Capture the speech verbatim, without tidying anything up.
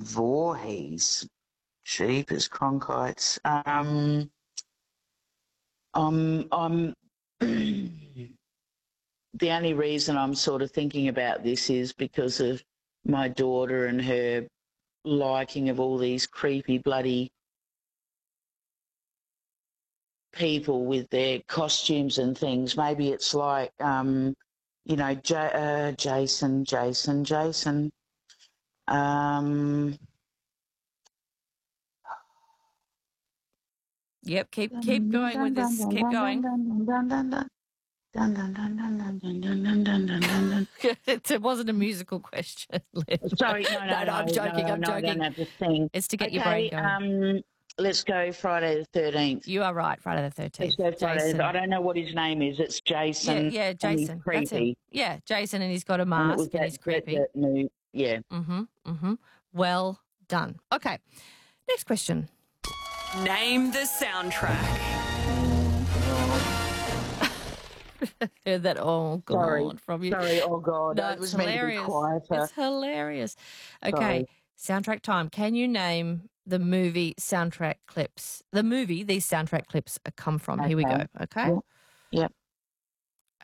Voorhees. Jeepers Cronkites. Um, I'm, I'm the only reason I'm sort of thinking about this is because of my daughter and her liking of all these creepy bloody people with their costumes and things. Maybe it's like, um, you know, J- uh, Jason, Jason, Jason. Um, Yep, keep keep going with this. Keep going. It wasn't a musical question. Sorry, no, no, no, no, I'm no, joking. no, I'm no, I don't joking. have to sing. It's to get Okay, your brain going. um, let's go Friday the thirteenth. You are right, Friday the Let's thirteenth. go Friday. Jason. I don't know what his name is. It's Jason. Yeah, yeah, And he's Jason. That's him. creepy. Yeah, Jason, and he's got a And it was mask and that, he's that, creepy. that new, yeah. Mm-hmm, mm-hmm. Well done. Okay, next question. Name the soundtrack. Heard that, oh, God, Sorry. from you. Sorry, oh, God. No, It it's was meant to be hilarious. quieter. It's hilarious. Okay, Sorry. soundtrack time. Can you name the movie soundtrack clips? The movie these soundtrack clips come from. Okay. Here we go, okay? Yep. Yep.